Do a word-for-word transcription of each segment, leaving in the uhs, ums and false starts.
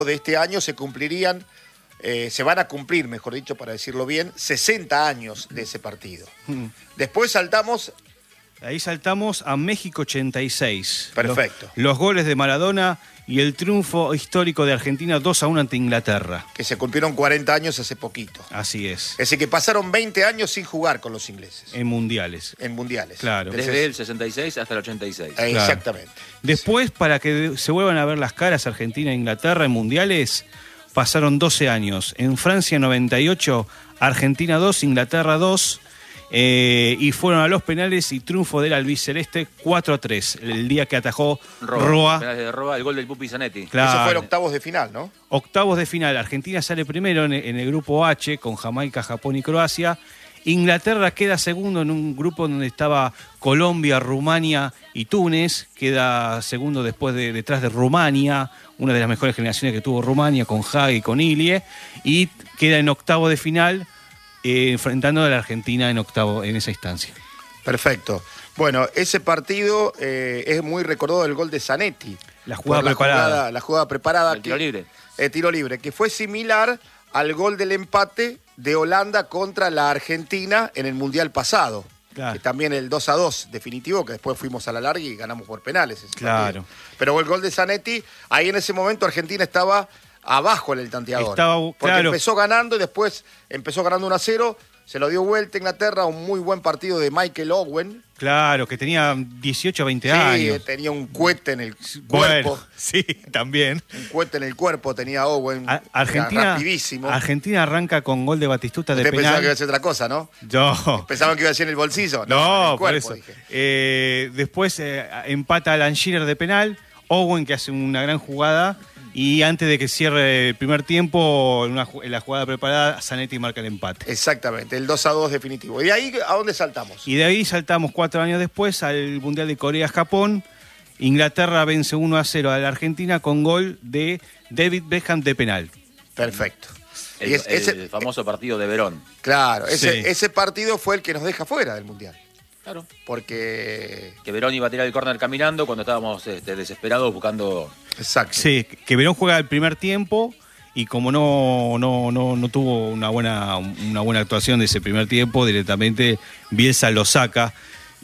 de este año se cumplirían, eh, se van a cumplir, mejor dicho, para decirlo bien, sesenta años de ese partido. Mm. Después saltamos... Ahí saltamos a México ochenta y seis. Perfecto. Los, los goles de Maradona y el triunfo histórico de Argentina dos a uno ante Inglaterra. Que se cumplieron cuarenta años hace poquito. Así es. Es decir, que pasaron veinte años sin jugar con los ingleses. En mundiales. En mundiales. Claro. Desde Entonces, el sesenta y seis hasta el ochenta y seis. Eh, claro. Exactamente. Después, para que se vuelvan a ver las caras Argentina e Inglaterra en mundiales, pasaron doce años. En Francia noventa y ocho, Argentina dos, Inglaterra dos. Eh, y fueron a los penales y triunfo del albiceleste cuatro a tres, el día que atajó Roa. Roa. Penales de Roa, el gol del Pupi Zanetti. Claro. Eso fue en octavos de final, ¿no? Octavos de final. Argentina sale primero en, en el grupo H con Jamaica, Japón y Croacia. Inglaterra queda segundo en un grupo donde estaba Colombia, Rumania y Túnez. Queda segundo después de, detrás de Rumania, una de las mejores generaciones que tuvo Rumania, con Hagi y con Ilie. Y queda en octavo de final, Eh, enfrentando a la Argentina en octavo en esa instancia. Perfecto. Bueno, ese partido eh, es muy recordado el gol de Zanetti. La jugada la preparada. Jugada, la jugada preparada. El tiro que, libre. El tiro libre, que fue similar al gol del empate de Holanda contra la Argentina en el Mundial pasado. Claro. Que también el dos a dos definitivo, que después fuimos a la larga y ganamos por penales. Ese claro. partido. Pero el gol de Zanetti, ahí en ese momento Argentina estaba abajo en el tanteador. Estaba, porque claro. empezó ganando y después empezó ganando uno a cero. Se lo dio vuelta a Inglaterra, un muy buen partido de Michael Owen. Claro, que tenía dieciocho, veinte sí, años. Sí, tenía un cohete en el bueno, cuerpo. Sí, también. Un cohete en el cuerpo tenía Owen. A Argentina, rapidísimo. Argentina arranca con gol de Batistuta de Usted penal. pensaba que iba a ser otra cosa, ¿no? Yo. Pensaban que iba a ser en el bolsillo. No, no en el por cuerpo, eso. Eh, después eh, empata Alan Shearer de penal. Owen, que hace una gran jugada. Y antes de que cierre el primer tiempo, en, una, en la jugada preparada, Zanetti marca el empate. Exactamente, el dos a dos definitivo. ¿Y de ahí a dónde saltamos? Y de ahí saltamos cuatro años después al Mundial de Corea-Japón. Inglaterra vence uno a cero a la Argentina con gol de David Beckham de penal. Perfecto. El, y es, el ese, famoso partido de Verón. Claro, ese, Sí. ese partido fue el que nos deja fuera del Mundial. Claro. Porque... Que Verón iba a tirar el córner caminando cuando estábamos este, desesperados buscando... Exacto. Sí, que Verón juega el primer tiempo y como no, no, no, no tuvo una buena, una buena actuación de ese primer tiempo, directamente Bielsa lo saca.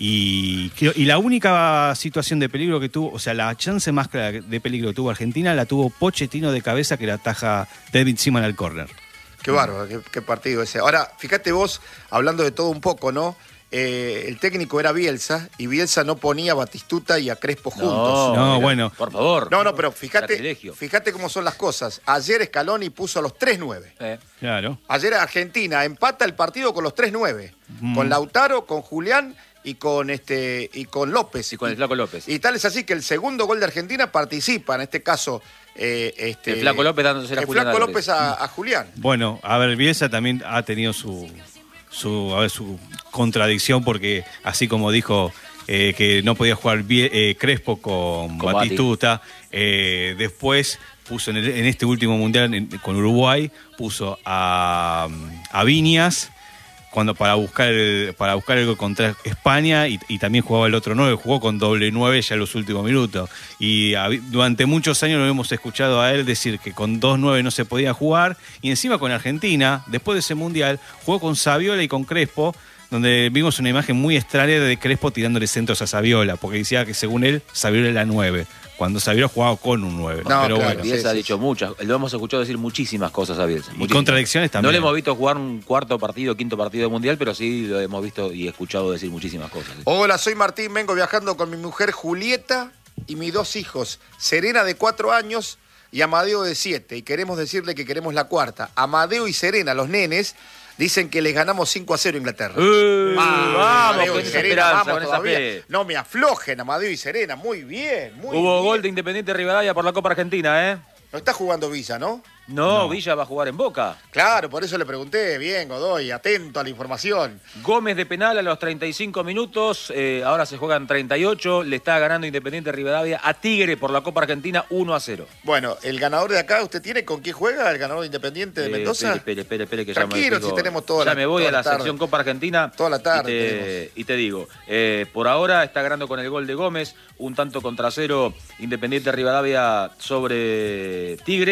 Y, y la única situación de peligro que tuvo, o sea, la chance más clara de peligro que tuvo Argentina la tuvo Pochettino de cabeza, que la ataja David Seaman al córner. Qué bárbaro, qué, qué partido ese. Ahora, fíjate vos, hablando de todo un poco, ¿no? Eh, el técnico era Bielsa y Bielsa no ponía a Batistuta y a Crespo juntos. No, mira, bueno. Por favor. No, no, pero fíjate, Sacrilegio. fíjate cómo son las cosas. Ayer Scaloni puso a los tres nueve. Eh. Claro. Ayer Argentina empata el partido con los tres nueve. Mm. Con Lautaro, con Julián y con este y con López. Y con el Flaco López. Y tal es así que el segundo gol de Argentina participa, en este caso... Eh, este, El Flaco López dándose la el Julián Flaco Álvarez. López a, a Julián. Bueno, a ver, Bielsa también ha tenido su, su, a ver, su contradicción porque así como dijo eh, que no podía jugar Bie, eh, Crespo con, Con Batistuta, eh, después puso en, el, en este último mundial en, con Uruguay, puso a, a Viñas cuando para buscar el, para buscar algo contra España y, y también jugaba el otro nueve, jugó con doble nueve ya en los últimos minutos. Y a, durante muchos años lo hemos escuchado a él decir que con dos nueve no se podía jugar. Y encima con Argentina, después de ese mundial, jugó con Saviola y con Crespo, donde vimos una imagen muy extraña de Crespo tirándole centros a Saviola, porque decía que según él, Saviola era nueve, cuando Saviola jugaba con un nueve. No, Pero claro, bueno, Bielsa sí, ha sí, dicho sí. muchas, lo hemos escuchado decir muchísimas cosas a Bielsa. y muchísimas. contradicciones también. No le hemos visto jugar un cuarto partido, quinto partido de mundial, pero sí lo hemos visto y escuchado decir muchísimas cosas. Hola, soy Martín, vengo viajando con mi mujer Julieta y mis dos hijos, Serena de cuatro años y Amadeo de siete. Y queremos decirle que queremos la cuarta. Amadeo y Serena, los nenes, dicen que les ganamos cinco a cero a Inglaterra. Uh, vamos, Amadeo con y esa Serena, esperanza, vamos con esa todavía. fe. No me aflojen, Amadeo y Serena. Muy bien, muy Hubo bien. gol de Independiente Rivadavia por la Copa Argentina, ¿eh? No está jugando Villa, ¿no? No, No. Villa va a jugar en Boca. Claro, por eso le pregunté. Bien, Godoy, atento a la información. Gómez de penal a los treinta y cinco minutos, eh, ahora se juegan treinta y ocho, le está ganando Independiente Rivadavia a Tigre por la Copa Argentina uno a cero. Bueno, el ganador de acá, ¿usted tiene con quién juega? ¿El ganador de Independiente de Eh, Mendoza? Espere, espere, espere, que ya me Tranquilo, fijo. si tenemos toda Ya la- me voy toda a la, la tarde. sección Copa Argentina. Toda la tarde Y te, tenemos. y te digo, eh, por ahora está ganando con el gol de Gómez, un tanto contra cero Independiente Rivadavia sobre Tigre.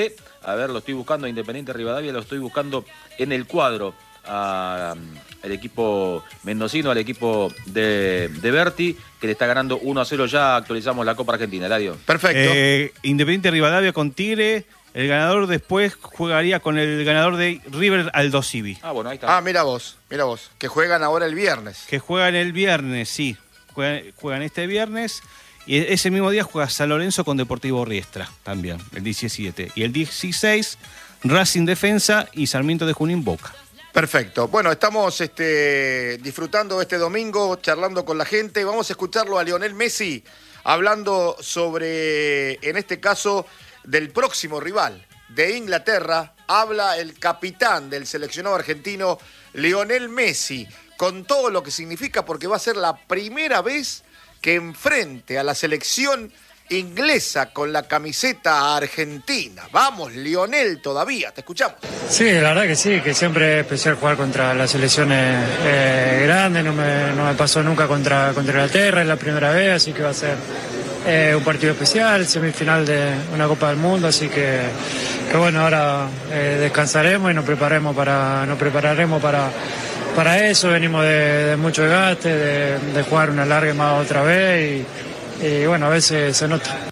A ver, lo estoy buscando a Independiente Rivadavia, lo estoy buscando en el cuadro. A, el equipo mendocino, al equipo de, de Berti, que le está ganando uno a cero. Ya actualizamos la Copa Argentina, Eladio. Perfecto. Eh, Independiente Rivadavia con Tigre. El ganador después jugaría con el ganador de River Aldo Civi. Ah, bueno, ahí está. Ah, mira vos, mira vos. Que juegan ahora el viernes. Que juegan el viernes, sí. Juegan, juegan este viernes. Y ese mismo día juega San Lorenzo con Deportivo Riestra también, el diecisiete. Y el dieciséis, Racing Defensa y Sarmiento de Junín Boca. Perfecto. Bueno, estamos este, disfrutando este domingo, charlando con la gente. Vamos a escucharlo a Lionel Messi hablando sobre, en este caso, del próximo rival de Inglaterra. Habla el capitán del seleccionado argentino, Lionel Messi, con todo lo que significa, porque va a ser la primera vez que enfrente a la selección inglesa con la camiseta argentina. Vamos, Lionel, todavía, te escuchamos. Sí, la verdad que sí, que siempre es especial jugar contra las selecciones eh, grandes, no me, no me pasó nunca contra, contra Inglaterra, es la primera vez, así que va a ser eh, un partido especial, semifinal de una Copa del Mundo, así que, que bueno, ahora eh, descansaremos y nos preparemos para, nos prepararemos para, para eso, venimos de, de mucho desgaste, de, de jugar una larga más otra vez y Y bueno, a veces se nota.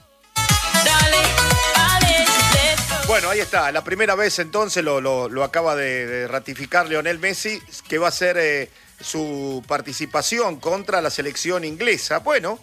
Bueno, ahí está, la primera vez entonces lo, lo, lo acaba de, de ratificar Lionel Messi, que va a ser eh, su participación contra la selección inglesa. Bueno,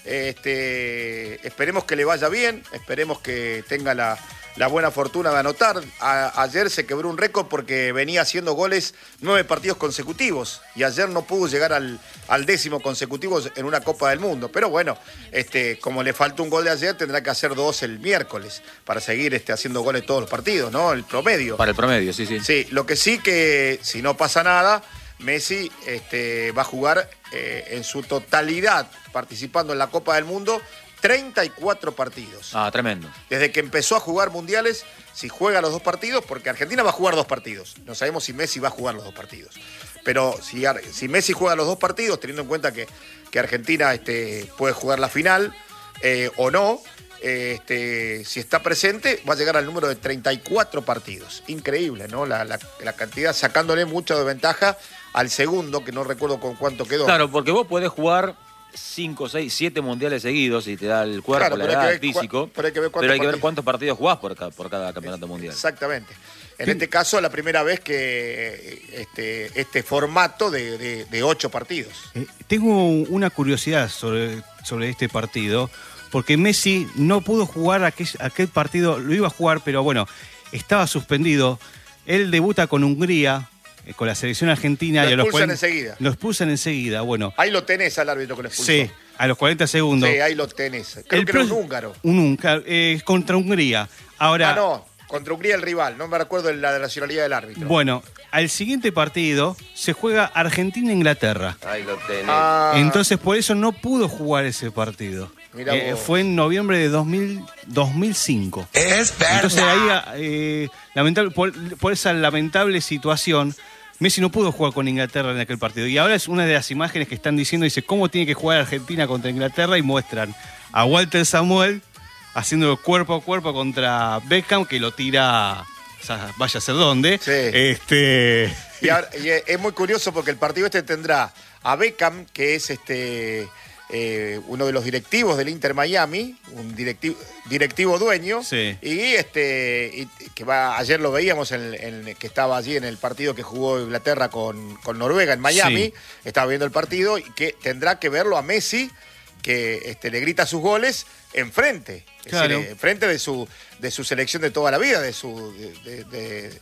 este, esperemos que le vaya bien, esperemos que tenga la, la buena fortuna de anotar. A, ayer se quebró un récord porque venía haciendo goles nueve partidos consecutivos y ayer no pudo llegar al, al décimo consecutivo en una Copa del Mundo. Pero bueno, este, como le faltó un gol de ayer, tendrá que hacer dos el miércoles para seguir este, haciendo goles todos los partidos, ¿no? El promedio. Para el promedio, sí, sí. Sí, lo que sí que si no pasa nada, Messi este, va a jugar eh, en su totalidad participando en la Copa del Mundo treinta y cuatro partidos. Ah, tremendo. Desde que empezó a jugar mundiales, si juega los dos partidos, porque Argentina va a jugar dos partidos. No sabemos si Messi va a jugar los dos partidos. Pero si, si Messi juega los dos partidos, teniendo en cuenta que, que Argentina este, puede jugar la final eh, o no, eh, este, si está presente, va a llegar al número de treinta y cuatro partidos. Increíble, ¿no? La, la, la cantidad, sacándole mucho de ventaja al segundo, que no recuerdo con cuánto quedó. Claro, porque vos podés jugar cinco, seis, siete mundiales seguidos y te da el cuerpo, claro, la edad, el Cua- físico. pero hay que ver cuántos, pero hay que ver partidos. cuántos partidos jugás por cada, por cada campeonato mundial. Exactamente. En este caso, la primera vez que este, este formato de, de, de ocho partidos. Eh, tengo una curiosidad sobre, sobre este partido, porque Messi no pudo jugar aquel, aquel partido, lo iba a jugar, pero bueno, estaba suspendido. Él debuta con Hungría, eh, con la selección argentina. Lo y a los expulsan cuarenta enseguida. Lo expulsan enseguida, bueno. Ahí lo tenés al árbitro que lo expulsó. Sí, a los cuarenta segundos. Sí, ahí lo tenés. Creo El que era un pro- húngaro. Un húngaro, eh, contra Hungría. Ahora, Ah, no, contra Hungría el rival. No me recuerdo de la nacionalidad del árbitro. bueno, al siguiente partido se juega Argentina-Inglaterra. Ahí lo tenés. Ah, Entonces, por eso no pudo jugar ese partido. Mirá Eh, vos. fue en noviembre de dos mil, dos mil cinco. Es verdad. Entonces ahí, eh, lamentable, por, por esa lamentable situación, Messi no pudo jugar con Inglaterra en aquel partido. Y ahora es una de las imágenes que están diciendo, dice, ¿cómo tiene que jugar Argentina contra Inglaterra? Y muestran a Walter Samuel haciendo cuerpo a cuerpo contra Beckham, que lo tira, o sea, vaya a ser dónde. Sí. Este... y ahora- y es muy curioso porque el partido este tendrá a Beckham, que es este eh, uno de los directivos del Inter Miami, un directivo, directivo dueño, Sí. y este y que va ayer lo veíamos en, en- que estaba allí en el partido que jugó Inglaterra con, con Noruega en Miami, Sí. estaba viendo el partido y que tendrá que verlo a Messi, que este, le grita sus goles enfrente, es Claro. decir, enfrente de su de su selección de toda la vida, de su de- de- de,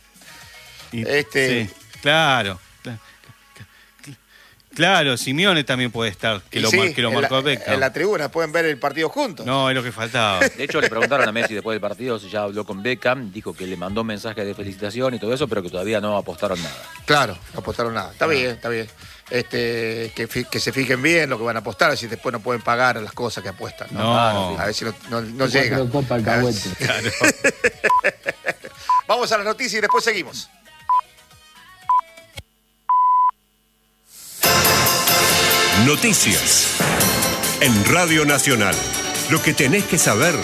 Y- Este- sí, claro. cla- cla- Claro, Simeone también puede estar, que Y lo, sí, mar- que lo en marcó la, a Beckham. en la tribuna pueden ver el partido juntos. No, es lo que faltaba. De hecho, le preguntaron a Messi después del partido si ya habló con Beckham, dijo que le mandó un mensaje de felicitación y todo eso, pero que todavía no apostaron nada. Claro, no apostaron nada. Está bien, está bien. Este, que, fi- que se fijen bien lo que van a apostar, si después no pueden pagar las cosas que apuestan. No, No. A ver si no, no, no llega. Copa A ver alcahuete. si- Claro. Vamos a las noticias y después seguimos. Noticias. En Radio Nacional. Lo que tenés que saber